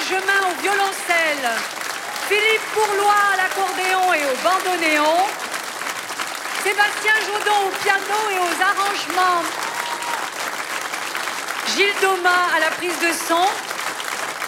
Gemin au violoncelle, Philippe Bourlois à l'accordéon et au bandoneon, Sébastien Jodon au piano et aux arrangements, Gilles Domas à la prise de son,